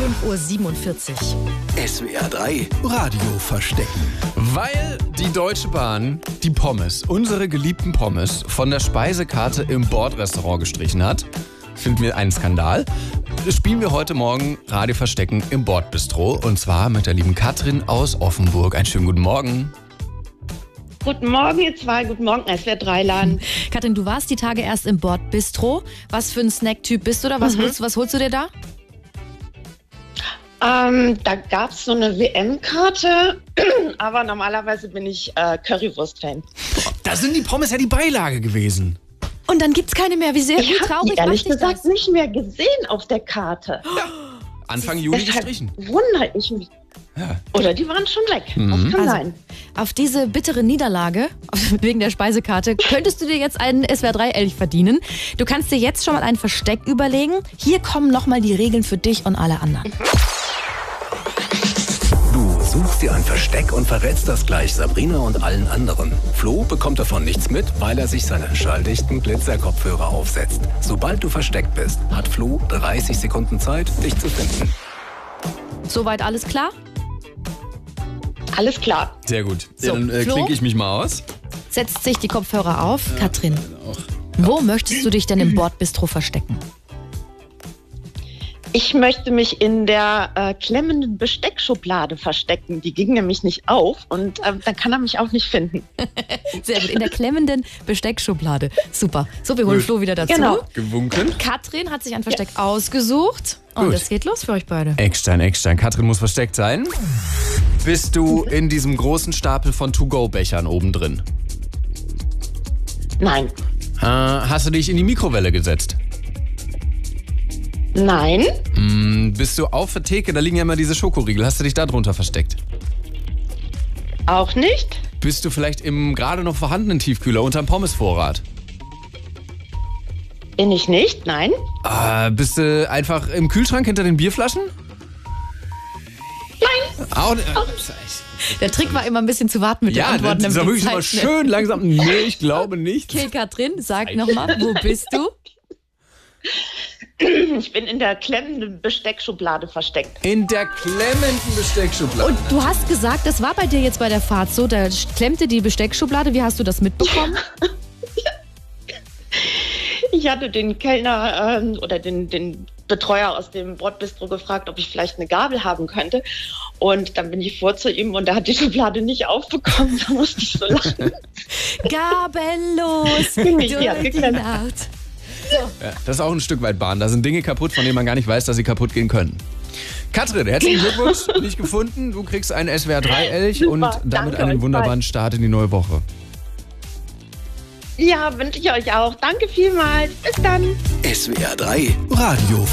5:47 Uhr. SWR 3 Radio verstecken. Weil die Deutsche Bahn die Pommes, unsere geliebten Pommes, von der Speisekarte im Bordrestaurant gestrichen hat, finden wir einen Skandal. Spielen wir heute Morgen Radio Verstecken im Bordbistro und zwar mit der lieben Katrin aus Offenburg. Einen schönen guten Morgen. Guten Morgen, ihr zwei. Guten Morgen, SWR 3-Land. Katrin, du warst die Tage erst im Bordbistro. Was für ein Snacktyp bist du da? Was holst du dir da? Da gab es so eine WM-Karte, aber normalerweise bin ich Currywurst-Fan. Da sind die Pommes ja die Beilage gewesen. Und dann gibt's keine mehr. Wie sehr, wie traurig macht ehrlich dich gesagt das? nicht mehr gesehen auf der Karte. Anfang Juli Deshalb gestrichen. wundere ich mich. Ja. Oder die waren schon weg. Das kann sein. Auf diese bittere Niederlage wegen der Speisekarte könntest du dir jetzt einen SWR 3 Elch verdienen. Du kannst dir jetzt schon mal ein Versteck überlegen. Hier kommen nochmal die Regeln für dich und alle anderen. Du suchst dir ein Versteck und verrätst das gleich Sabrina und allen anderen. Flo bekommt davon nichts mit, weil er sich seinen schalldichten Glitzerkopfhörer aufsetzt. Sobald du versteckt bist, hat Flo 30 Sekunden Zeit, dich zu finden. Soweit alles klar? Alles klar. Sehr gut. So, Dann Flo? klinke ich mich mal aus. Setzt sich die Kopfhörer auf. Katrin, wo möchtest du dich denn im Bordbistro verstecken? Ich möchte mich in der klemmenden Besteckschublade verstecken. Die ging nämlich nicht auf und dann kann er mich auch nicht finden. Sehr gut, in der klemmenden Besteckschublade. Super. So, wir holen Flo wieder dazu. Genau. Gewunken. Katrin hat sich ein Versteck ausgesucht. Und Gut. es geht los für euch beide. Eckstein. Katrin muss versteckt sein. Bist du in diesem großen Stapel von To-Go-Bechern oben drin? Nein. Hast du dich in die Mikrowelle gesetzt? Nein. Bist du auf der Theke? Da liegen ja immer diese Schokoriegel. Hast du dich da drunter versteckt? Auch nicht. Bist du vielleicht im gerade noch vorhandenen Tiefkühler unterm Pommesvorrat? Bin ich nicht. Nein. Bist du einfach im Kühlschrank hinter den Bierflaschen? Nein. Auch, Der Trick war immer ein bisschen zu warten mit den ja, Antworten. das ist damit wirklich die mal Zeit schnell- schön langsam. Nee, ich glaube nicht. Okay, Katrin, sag nochmal, wo bist du? Ich bin in der klemmenden Besteckschublade versteckt. In der klemmenden Besteckschublade. Und du hast gesagt, das war bei dir jetzt bei der Fahrt so, da klemmte die Besteckschublade. Wie hast du das mitbekommen? Ich hatte den Kellner oder den Betreuer aus dem Bordbistro gefragt, ob ich vielleicht eine Gabel haben könnte. Und dann bin ich vor zu ihm und er hat die Schublade nicht aufbekommen. Da musste ich so lachen. Gabellos Bin ich durch ja die geklemmt. Nacht. Ja, das ist auch ein Stück weit Bahn. Da sind Dinge kaputt, von denen man gar nicht weiß, dass sie kaputt gehen können. Katrin, herzlichen Glückwunsch. Nicht gefunden. Du kriegst einen SWR 3 Elch Super, und damit danke einen euch wunderbaren Start in die neue Woche. Ja, wünsche ich euch auch. Danke vielmals. Bis dann. SWR 3 Radio